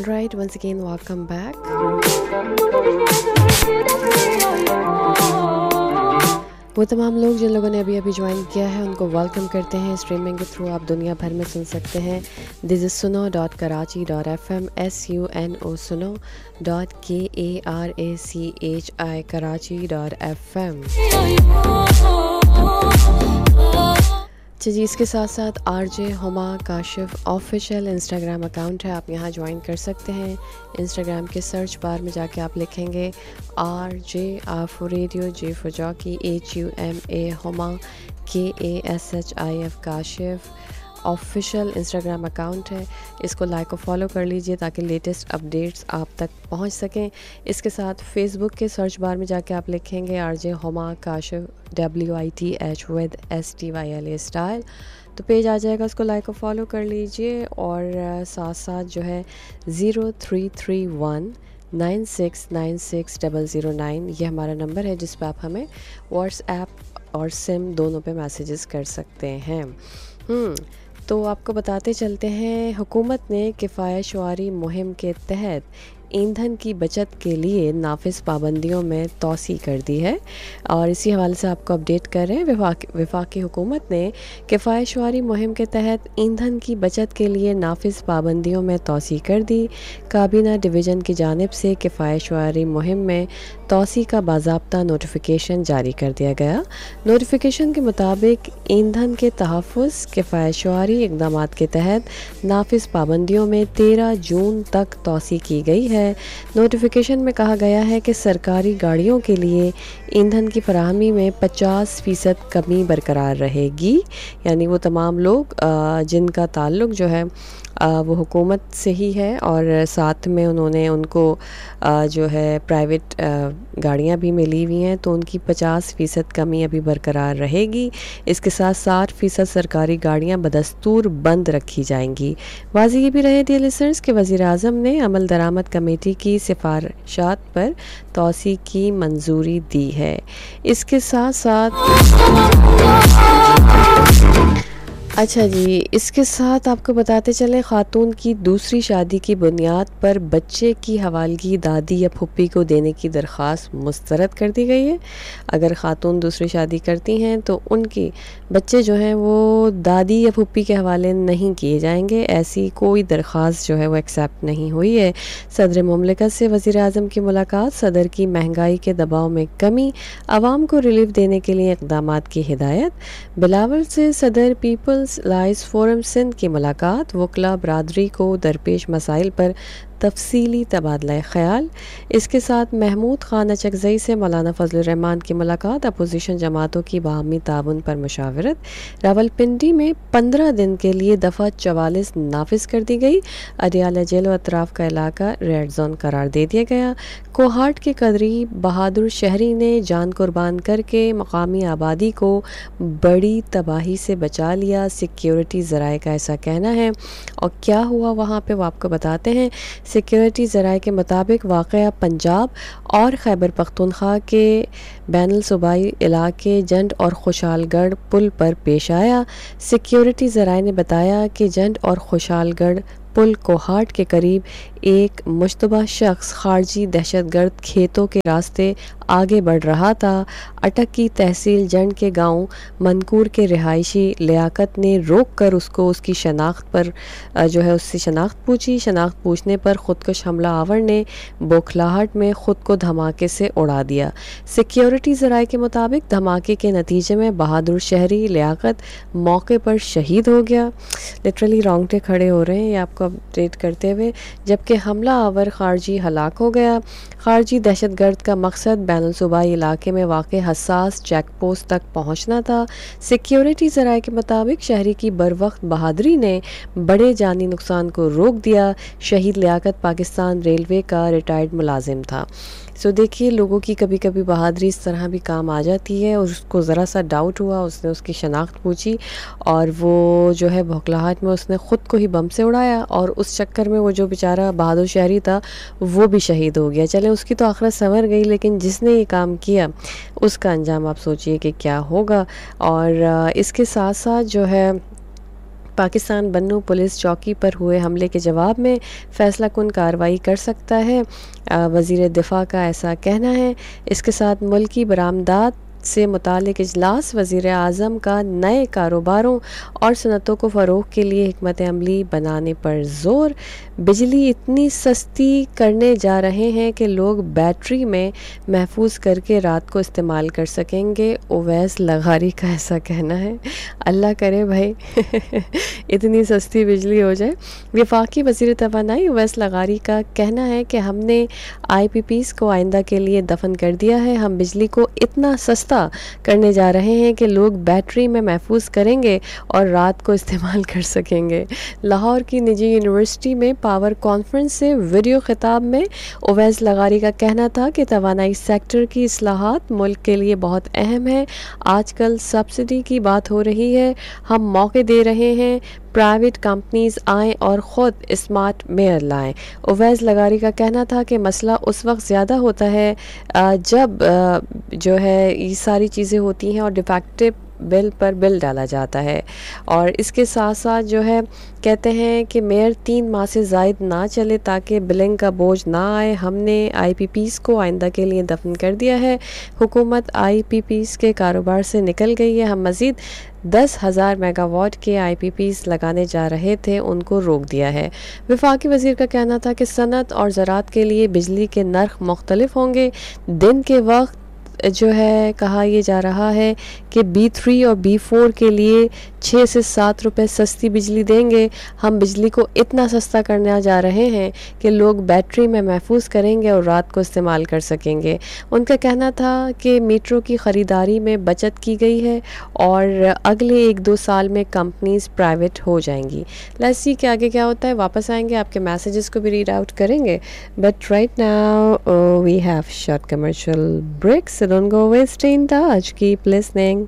Alright, once again, welcome back. वो तमाम लोग जिन लोगों ने अभी अभी ज्वाइन किया है उनको वेलकम करते हैं। स्ट्रीमिंग के थ्रू आप दुनिया भर में सुन सकते हैं। This is suno.karachi.fm SUNO suno.KARACHI Karachi.fm। जी, इसके साथ साथ RJ Huma Kashif official Instagram account है, आप यहाँ ज्वाइन कर सकते हैं। इंस्टाग्राम के सर्च बार में जाके आप लिखेंगे RJ R for radio, J for jockey, HUMA Huma KASHIF Kashif official Instagram account है। इसको लाइक और फॉलो कर लीजिए ताकि लेटेस्ट अपडेट्स आप तक पहुंच सकें। इसके साथ फेसबुक के सर्च बार में जाके आप लिखेंगे RJ Huma Kashif WITH with STYLA style, तो पेज आ जाएगा, उसको लाइक और फॉलो कर लीजिए। और साथ साथ जो है 033196960009 ये हमारा नंबर है जिस पर आप हमें व्हाट्सएप और सिम दोनों पे मैसेजेस कर सकते हैं। तो आपको बताते चलते हैं, हुकूमत ने किफ़ायत शुआरी मुहिम के तहत ईंधन की बचत के लिए नाफिज पाबंदियों में तौसी कर दी है। और इसी हवाले से आपको अपडेट कर रहे हैं। वफाकी हुकूमत ने किफ़ायत शुआरी मुहिम के तहत ईंधन की बचत के लिए नाफिज पाबंदियों में तौसी कर दी। काबीना डिवीज़न की जानिब से किफ़ायत शुआरी मुहिम में तौसी का बाज़ाब्ता नोटिफिकेशन जारी कर दिया गया। नोटिफिकेशन के मुताबिक ईंधन के तहफ़्फ़ुज़ किफ़ायत शुआरी इक़दामात के तहत नाफिज पाबंदियों में 13 जून तक तौसी की गई है। नोटिफिकेशन में कहा गया है कि सरकारी गाड़ियों के लिए ईंधन की फराहमी में 50% कमी बरकरार रहेगी। यानी वो तमाम लोग जिनका ताल्लुक़ जो है वो हुकूमत से ही है और साथ में उनको जो है प्राइवेट गाड़ियां भी मिली हुई हैं, तो उनकी 50% कमी अभी बरकरार रहेगी। इसके साथ 60% सरकारी गाड़ियां बदस्तूर बंद रखी जाएंगी। वाज़ेह ये भी रहे डियर लिसनर्स कि वज़ीर-ए-आज़म ने अमल दरामद कमेटी की सिफारिशात पर तौसी की मंजूरी दी है। इसके साथ साथ इसके साथ आपको बताते चले, खातून की दूसरी शादी की बुनियाद पर बच्चे की हवालगी दादी या फुप्पी को देने की दरख्वास्त मुस्तरद कर दी गई है। अगर खातून दूसरी शादी करती हैं तो उनके बच्चे जो हैं वो दादी या फुप्पी के हवाले नहीं किए जाएंगे। ऐसी कोई दरख्वास्त जो है वो एक्सेप्ट नहीं हुई है। सदर मुमलिकत से वज़ीर-ए-आज़म की मुलाकात, सदर की महंगाई के दबाव में कमी, आवाम को रिलीफ देने के लिए इक़दामात की हिदायत। बिलावल से सदर पीपल्स लाइज फोरम सिंध की मुलाकात, वकला बरादरी को दरपेश मसाइल पर तफसीली तबादला ख्याल। इसके साथ महमूद खान अचकज़ई से मौलाना फजल रहमान की मुलाकात, अपोजिशन जमातों की बाहमी ताउन पर मुशावरत। रावलपिंडी में 15 दिन के लिए दफ़ा 44 नाफिज कर दी गई। अडियाला जेल व अतराफ़ का इलाका रेड जोन करार दे दिया गया। कोहाट के करीब बहादुर शहरी ने जान कुर्बान करके मकामी आबादी को बड़ी तबाही से बचा लिया, सिक्योरिटी ज़राए का ऐसा कहना है। और क्या हुआ वहाँ पे वो आपको बताते हैं। सिक्योरिटी ज़राए के मुताबिक वाक़या पंजाब और खैबर पख्तूनख्वा के बैनुल सूबाई इलाके जंड और खुशालगढ़ पुल पर पेश आया। सिक्योरिटी ज़राए ने बताया कि जंड और खुशालगढ़ पुल कोहाट के करीब एक मुश्तबा शख्स खारजी दहशतगर्द खेतों के रास्ते आगे बढ़ रहा था। अटक की तहसील जंड के गांव मनकूर के रिहायशी लियाकत ने रोक कर उसको उसकी शनाख्त पर जो है उससे शनाख्त पूछी। शनाख्त पूछने पर ख़ुदकुश हमला आवर ने बौखलाहट में ख़ुद को धमाके से उड़ा दिया। सिक्योरिटी ज़राए के मुताबिक धमाके के नतीजे में बहादुर शहरी लियाकत मौके पर शहीद हो गया। लिटरली रोंगटे खड़े हो रहे हैं ये आपको अपडेट करते हुए। जबकि हमला आवर खारजी हलाक हो गया। खारजी दहशतगर्द का मकसद बैनुल सूबाई इलाके में वाक़े हसास चेक पोस्ट तक पहुंचना था। सिक्योरिटी ज़राए के मुताबिक शहरी की बरवक्त बहादुरी ने बड़े जानी नुकसान को रोक दिया। शहीद लियाकत पाकिस्तान रेलवे का रिटायर्ड मुलाजिम था। सो देखिए, लोगों की कभी कभी बहादुरी इस तरह भी काम आ जाती है। और उसको ज़रा सा डाउट हुआ, उसने उसकी शनाख्त पूछी और वो जो है भौखलाहट में उसने ख़ुद को ही बम से उड़ाया और उस चक्कर में वो जो बेचारा बहादुर शहरी था वो भी शहीद हो गया। चले उसकी तो आखिरत संवर गई, लेकिन जिसने ये काम किया उसका अंजाम आप सोचिए कि क्या होगा। और इसके साथ साथ जो है पाकिस्तान बन्नू पुलिस चौकी पर हुए हमले के जवाब में फ़ैसला कुन कार्रवाई कर सकता है, वज़ीर दिफ़ा का ऐसा कहना है। इसके साथ मुल्की बरामदात से मुतालिक इजलास, वज़ीर आज़म का नए कारोबारों और सनतों को फ़रोग़ के लिए हिकमत अमली बनाने पर ज़ोर। बिजली इतनी सस्ती करने जा रहे हैं कि लोग बैटरी में महफूज करके रात को इस्तेमाल कर सकेंगे, उवैस लगारी का ऐसा कहना है। अल्लाह करे भाई इतनी सस्ती बिजली हो जाए। वफाकी वज़ीर तवानाई उवैस लगारी का कहना है कि हमने IPPs को आइंदा के लिए दफन कर दिया है। हम बिजली को इतना सस्ता करने जा रहे हैं कि लोग बैटरी में महफूज करेंगे और रात को इस्तेमाल कर सकेंगे। लाहौर की निजी यूनिवर्सिटी में पावर कॉन्फ्रेंस से वीडियो खिताब में उवैस लगारी का कहना था कि तवानाई सेक्टर की इस्लाहात मुल्क के लिए बहुत अहम है। आजकल सब्सिडी की बात हो रही है, हम मौके दे रहे हैं, प्राइवेट कंपनीज आएँ और ख़ुद स्मार्ट मेयर लाएँ। उवैस लगारी का कहना था कि मसला उस वक्त ज़्यादा होता है जब जो है ये सारी चीज़ें होती हैं और डिफेक्टिव बिल पर बिल डाला जाता है। और इसके साथ साथ जो है कहते हैं कि मेयर 3 माह से ज़ायद ना चले ताकि बिलिंग का बोझ ना आए। हमने IPPs को आइंदा के लिए दफन कर दिया है। हुकूमत IPPs के कारोबार से निकल गई है। हम मज़ीद 10,000 मेगावाट के IPPs लगाने जा रहे थे, उनको रोक दिया है। वफाकी वज़ीर का कहना था कि सनत और ज़राअत के लिए बिजली के नर्ख मुख्तलिफ होंगे। दिन के वक्त जो है कहा यह जा रहा है कि B3 और B4 के लिए 6 से 7 रुपए सस्ती बिजली देंगे। हम बिजली को इतना सस्ता करने जा रहे हैं कि लोग बैटरी में महफूज करेंगे और रात को इस्तेमाल कर सकेंगे। उनका कहना था कि मीटरों की ख़रीदारी में बचत की गई है और अगले 1-2 साल में कंपनीज प्राइवेट हो जाएंगी। लेट्स सी कि आगे क्या होता है। वापस आएंगे, आपके मैसेजेस को भी रीड आउट करेंगे, but right now we have short commercial breaks. Don't go away, stay in touch, keep listening.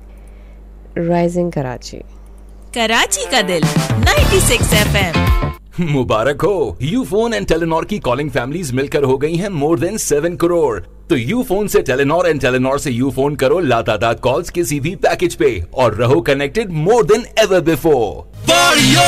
Rising Karachi. Karachi का दिल 96 FM। मुबारक हो, यूफोन एंड टेलीनॉर की कॉलिंग फैमिलीज मिलकर हो गई हैं मोर देन 7 करोड़। तो यूफोन से टेलीनॉर एंड टेलीनॉर से यूफोन करो लातादाद कॉल्स किसी भी पैकेज पे और रहो connected more than ever before.